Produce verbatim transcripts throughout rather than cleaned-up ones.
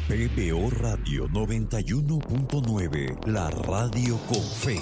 P B O Radio noventa y uno punto nueve, la radio con fe.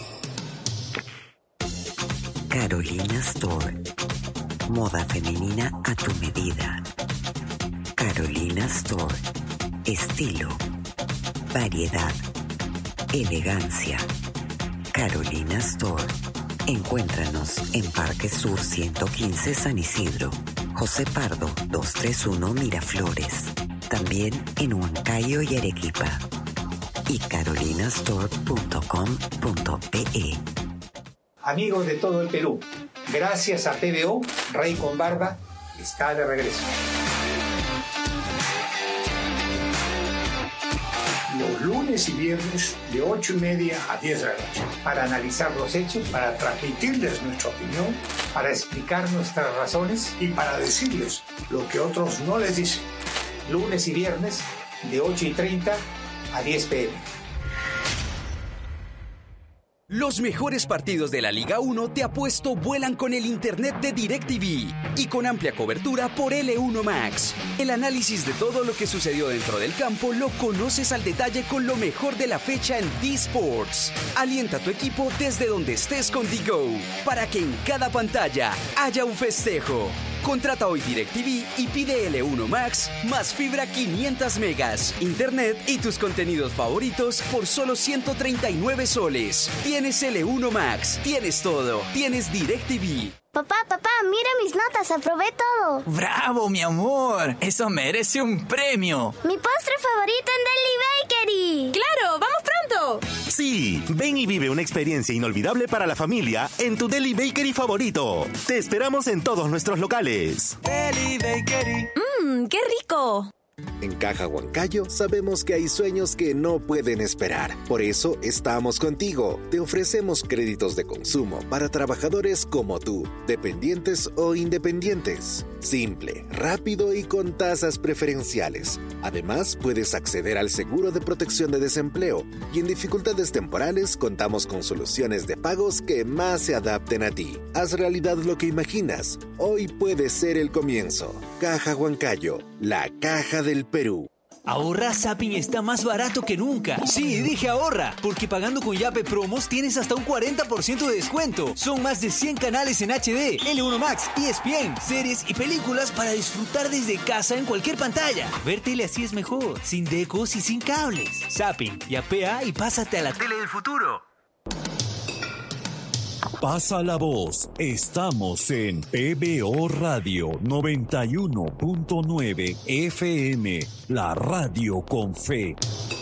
Carolina Store. Moda femenina a tu medida. Carolina Store. Estilo, variedad, elegancia. Carolina Store. Encuéntranos en Parque Sur ciento quince San Isidro, José Pardo doscientos treinta y uno Miraflores. También en Huancayo y Arequipa. Y carolinastore punto com punto pe. Amigos de todo el Perú, gracias a P B O, Rey con Barba está de regreso. Los lunes y viernes de ocho y media a diez de la noche, para analizar los hechos, para transmitirles nuestra opinión, para explicar nuestras razones y para decirles lo que otros no les dicen. Lunes y viernes de ocho y treinta a diez pe eme. Los mejores partidos de la Liga uno te apuesto vuelan con el internet de DirecTV y con amplia cobertura por L uno Max. El análisis de todo lo que sucedió dentro del campo lo conoces al detalle con lo mejor de la fecha en D-Sports. Alienta a tu equipo desde donde estés con D-Go para que en cada pantalla haya un festejo. Contrata hoy DirecTV y pide L uno Max más fibra quinientos megas, internet y tus contenidos favoritos por solo ciento treinta y nueve soles. Tienes L uno Max, tienes todo, tienes DirecTV. Papá, papá, mira mis notas, aprobé todo. ¡Bravo, mi amor! Eso merece un premio. Mi postre favorito en Deli Bakery. ¡Claro! ¡Vamos pronto! Sí, ven y vive una experiencia inolvidable para la familia en tu Deli Bakery favorito. Te esperamos en todos nuestros locales. Deli Bakery. ¡Mmm, qué rico! En Caja Huancayo sabemos que hay sueños que no pueden esperar. Por eso estamos contigo. Te ofrecemos créditos de consumo para trabajadores como tú, dependientes o independientes. Simple, rápido y con tasas preferenciales. Además, puedes acceder al seguro de protección de desempleo y en dificultades temporales contamos con soluciones de pagos que más se adapten a ti. Haz realidad lo que imaginas. Hoy puede ser el comienzo. Caja Huancayo, la caja del Perú. Ahorra, Zapping está más barato que nunca. Sí, dije ahorra, porque pagando con Yape Promos tienes hasta un cuarenta por ciento de descuento. Son más de cien canales en H D, L uno Max, E S P N, series y películas para disfrutar desde casa en cualquier pantalla. Ver tele así es mejor, sin decos y sin cables. Zapping, yapea y pásate a la tele del futuro. Pasa la voz. Estamos en P B O Radio noventa y uno punto nueve F M, la radio con fe.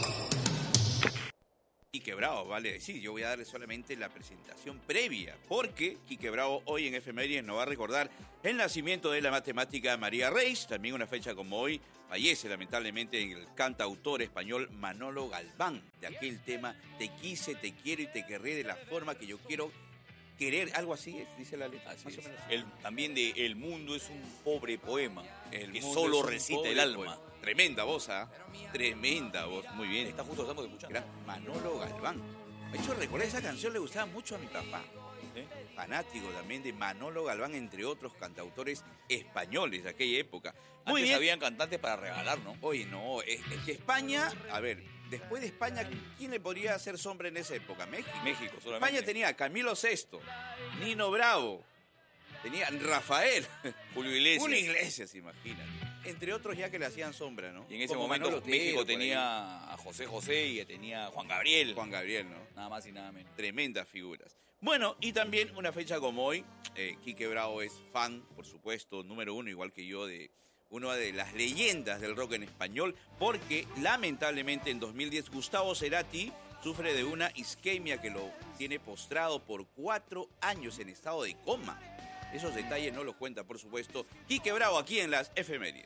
Quique Bravo, vale decir, yo voy a darle solamente la presentación previa, porque Quique Bravo hoy en Efemérides nos va a recordar el nacimiento de la matemática María Reis. También una fecha como hoy fallece lamentablemente el cantautor español Manolo Galván, de aquel tema Te quise, te quiero y te querré de la forma que yo quiero querer, algo así es, dice la letra. Así es. El, también de El mundo es un pobre poema, el que solo recita el alma. Poema. Tremenda voz, ¿ah? ¿eh? Tremenda voz, muy bien. Está justo, estamos escuchando. Era Manolo Galván. De hecho, recordé esa canción, le gustaba mucho a mi papá. ¿Eh? Fanático también de Manolo Galván, entre otros cantautores españoles de aquella época. Muy Antes bien. Habían cantantes para regalar, ¿no? Oye, no, es, es que España, a ver, después de España, ¿quién le podría hacer sombra en esa época? México. México, solamente. España tenía Camilo sexto, Nino Bravo, tenía Rafael, Julio Iglesias. Julio Iglesias, imagínate. Entre otros ya que le hacían sombra, ¿no? Y en ese Como momento Manolo México Otero, tenía a José José y tenía a Juan Gabriel. Juan Gabriel, ¿no? Nada más y nada menos. Tremendas figuras. Bueno, y también una fecha como hoy, eh, Quique Bravo es fan, por supuesto, número uno, igual que yo, de una de las leyendas del rock en español, porque lamentablemente en dos mil diez Gustavo Cerati sufre de una isquemia que lo tiene postrado por cuatro años en estado de coma. Esos detalles no los cuenta, por supuesto, Quique Bravo aquí en las Efemérides.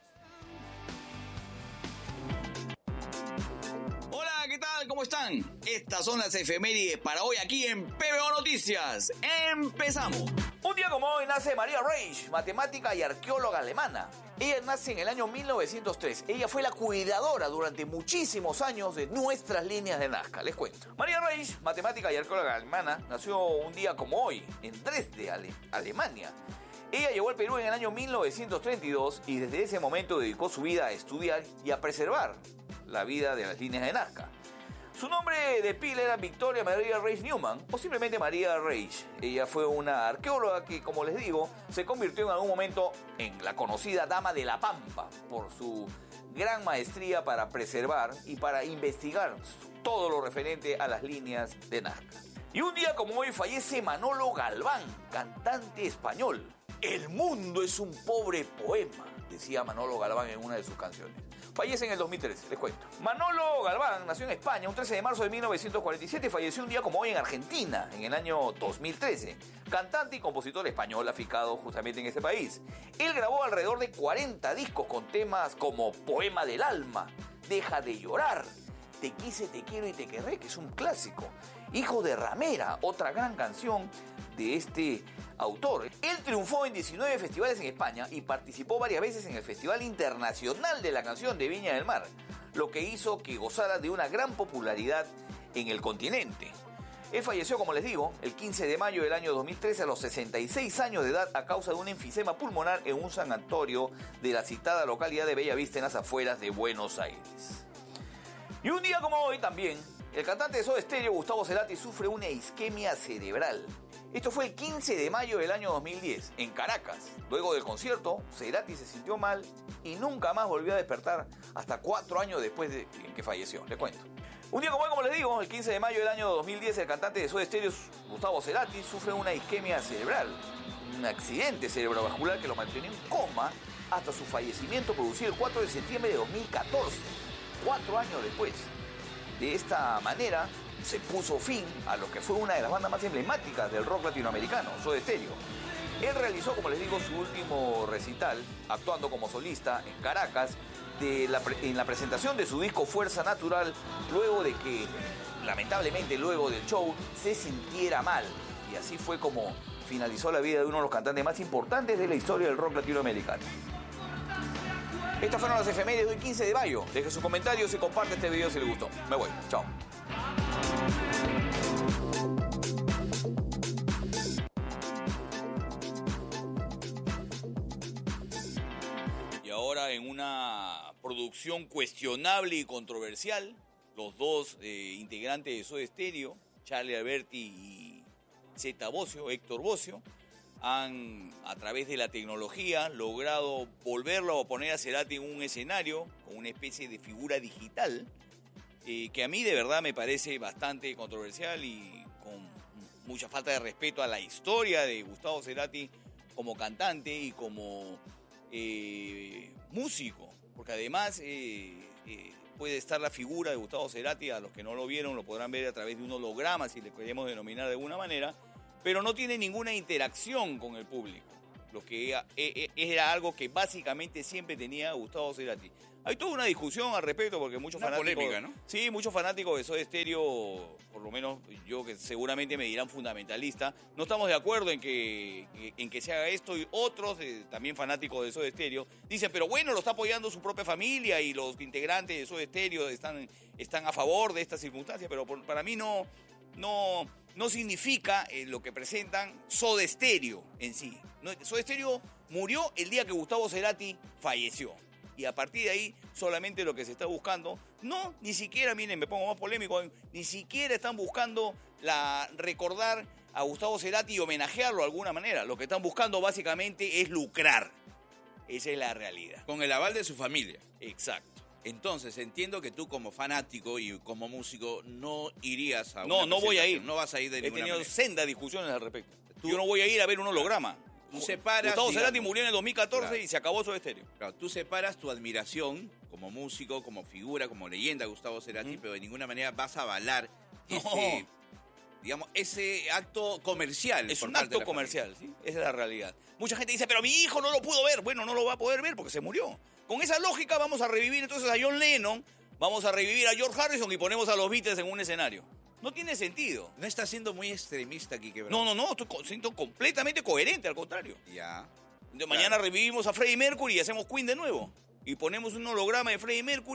Hola, ¿qué tal? ¿Cómo están? Estas son las efemérides para hoy aquí en P B O Noticias. ¡Empezamos! Un día como hoy nace María Reich, matemática y arqueóloga alemana. Ella nace en el año mil novecientos tres. Ella fue la cuidadora durante muchísimos años de nuestras líneas de Nazca, les cuento. María Reich, matemática y arqueóloga alemana, nació un día como hoy, en Dresde, Ale- Alemania. Ella llegó al Perú en el año mil novecientos treinta y dos y desde ese momento dedicó su vida a estudiar y a preservar la vida de las líneas de Nazca. Su nombre de pila era Victoria Maria Reich Newman, o simplemente María Reich. Ella fue una arqueóloga que, como les digo, se convirtió en algún momento en la conocida Dama de la Pampa por su gran maestría para preservar y para investigar todo lo referente a las líneas de Nazca. Y un día como hoy fallece Manolo Galván, cantante español. El mundo es un pobre poema, decía Manolo Galván en una de sus canciones. Fallece en el dos mil trece, les cuento. Manolo Galván nació en España un trece de marzo de mil novecientos cuarenta y siete y falleció un día como hoy en Argentina, en el año dos mil trece. Cantante y compositor español aficado justamente en ese país. Él grabó alrededor de cuarenta discos con temas como Poema del Alma, Deja de Llorar, Te Quise, Te Quiero y Te Querré, que es un clásico. Hijo de Ramera, otra gran canción de este autor. Él triunfó en diecinueve festivales en España y participó varias veces en el Festival Internacional de la Canción de Viña del Mar, lo que hizo que gozara de una gran popularidad en el continente. Él falleció, como les digo, el quince de mayo del año dos mil trece a los sesenta y seis años de edad a causa de un enfisema pulmonar en un sanatorio de la citada localidad de Bellavista en las afueras de Buenos Aires. Y un día como hoy también, el cantante de Soda Stereo, Gustavo Cerati, sufre una isquemia cerebral. Esto fue el quince de mayo del año dos mil diez, en Caracas. Luego del concierto, Cerati se sintió mal y nunca más volvió a despertar hasta cuatro años después de que falleció, les cuento. Un día como hoy, como les digo, el quince de mayo del año dos mil diez, el cantante de Soda Stereo, Gustavo Cerati, sufre una isquemia cerebral. Un accidente cerebrovascular que lo mantiene en coma hasta su fallecimiento producido el cuatro de septiembre de dos mil catorce, cuatro años después. De esta manera se puso fin a lo que fue una de las bandas más emblemáticas del rock latinoamericano, Soda Stereo. Él realizó, como les digo, su último recital, actuando como solista en Caracas, de la, en la presentación de su disco Fuerza Natural, luego de que, lamentablemente, luego del show, se sintiera mal. Y así fue como finalizó la vida de uno de los cantantes más importantes de la historia del rock latinoamericano. Estas fueron las efemérides de hoy, quince de mayo. Deje sus comentarios y comparte este video si les gustó. Me voy. Chao. Y ahora, en una producción cuestionable y controversial, los dos eh, integrantes de Soda Stereo, Charlie Alberti y Zeta Bosio, Héctor Bosio, han, a través de la tecnología, logrado volverlo a poner a Cerati en un escenario con una especie de figura digital eh, que a mí de verdad me parece bastante controversial y con mucha falta de respeto a la historia de Gustavo Cerati como cantante y como eh, músico, porque además eh, eh, puede estar la figura de Gustavo Cerati, a los que no lo vieron lo podrán ver a través de un holograma, si le queremos denominar de alguna manera, pero no tiene ninguna interacción con el público, lo que era algo que básicamente siempre tenía Gustavo Cerati. Hay toda una discusión al respecto, porque muchos una fanáticos... polémica, ¿no? Sí, muchos fanáticos de Soda Stereo, por lo menos yo que seguramente me dirán fundamentalista, no estamos de acuerdo en que, en que se haga esto, y otros, eh, también fanáticos de Soda Stereo, dicen, pero bueno, lo está apoyando su propia familia y los integrantes de Soda Stereo están, están a favor de esta circunstancia, pero por, para mí no... no No significa eh, lo que presentan Soda Stereo en sí. No, Soda Stereo murió el día que Gustavo Cerati falleció. Y a partir de ahí, solamente lo que se está buscando, no, ni siquiera, miren, me pongo más polémico, ni siquiera están buscando la, recordar a Gustavo Cerati y homenajearlo de alguna manera. Lo que están buscando básicamente es lucrar. Esa es la realidad. Con el aval de su familia. Exacto. Entonces, entiendo que tú como fanático y como músico no irías a No, una no voy a ir. No vas a ir de He ninguna tenido manera. sendas discusiones al respecto. Tú, Yo no voy a ir a ver un holograma. Tú separas, Gustavo digamos, Cerati murió en el dos mil catorce claro. y se acabó Soda Stereo. Claro, tú separas tu admiración como músico, como figura, como leyenda de Gustavo Cerati, ¿Mm? pero de ninguna manera vas a avalar no. ese, digamos, ese acto comercial. Es por un parte acto de la comercial, ¿sí? Esa es la realidad. Mucha gente dice, pero mi hijo no lo pudo ver. Bueno, no lo va a poder ver porque se murió. Con esa lógica vamos a revivir entonces a John Lennon, vamos a revivir a George Harrison y ponemos a los Beatles en un escenario. No tiene sentido. No estás siendo muy extremista aquí, que No, no, no, estoy siendo completamente coherente, al contrario. Ya. De mañana claro. revivimos a Freddie Mercury y hacemos Queen de nuevo. Y ponemos un holograma de Freddie Mercury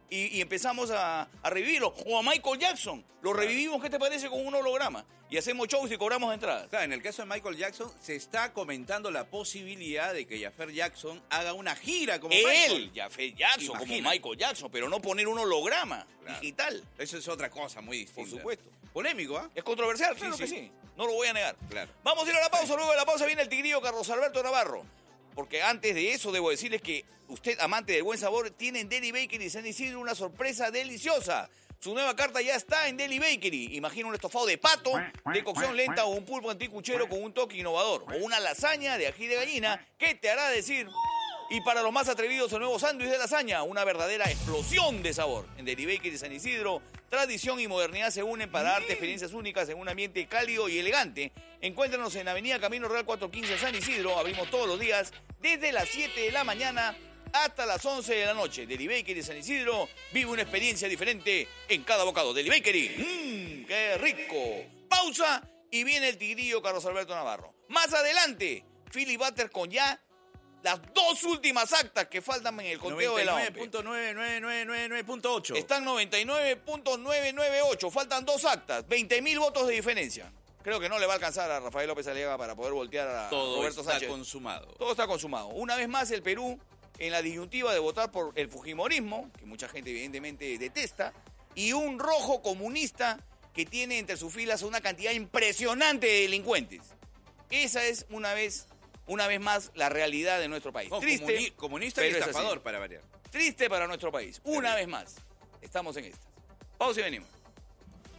y, y empezamos a, a revivirlo. O a Michael Jackson. Lo revivimos, ¿qué te parece? Con un holograma. Y hacemos shows y cobramos entradas. Claro, en el caso de Michael Jackson, se está comentando la posibilidad de que Jaffer Jackson haga una gira como Él, Michael. Jaffer Jackson, Imagina. como Michael Jackson, pero no poner un holograma Claro. digital. Eso es otra cosa muy distinta. Por supuesto. Polémico, ¿ah? Es controversial, Sí, claro que sí. sí. No lo voy a negar. Claro. Vamos a ir a la pausa. Luego de la pausa viene el tigrillo Carlos Alberto Navarro. Porque antes de eso debo decirles que usted, amante del buen sabor, tiene en Deli Bakery San Isidro una sorpresa deliciosa. Su nueva carta ya está en Deli Bakery. Imagina un estofado de pato, de cocción lenta o un pulpo anticuchero con un toque innovador. O una lasaña de ají de gallina que te hará decir... Y para los más atrevidos, el nuevo sándwich de lasaña, una verdadera explosión de sabor. En Deli Bakery San Isidro, tradición y modernidad se unen para darte experiencias únicas en un ambiente cálido y elegante. Encuéntranos en Avenida Camino Real cuatrocientos quince San Isidro. Abrimos todos los días desde las siete de la mañana hasta las once de la noche. Deli Bakery San Isidro, vive una experiencia diferente en cada bocado. Deli Bakery, mmm, qué rico. Pausa y viene el tigrillo Carlos Alberto Navarro. Más adelante, Philly Butter con ya las dos últimas actas que faltan en el conteo de la O M P. noventa y nueve punto nueve nueve nueve nueve nueve punto ocho. Están noventa y nueve punto novecientos noventa y ocho. Faltan dos actas. veinte mil votos de diferencia. Creo que no le va a alcanzar a Rafael López Aliaga para poder voltear a Todo Roberto está Sánchez. consumado. Todo está consumado. Una vez más, el Perú, en la disyuntiva de votar por el fujimorismo, que mucha gente evidentemente detesta, y un rojo comunista que tiene entre sus filas una cantidad impresionante de delincuentes. Esa es una vez... Una vez más, la realidad de nuestro país. Oh, Triste, comuni comunista y pero es así. estafador, para variar. Triste para nuestro país. Una vez más, estamos en estas. Pausa y venimos.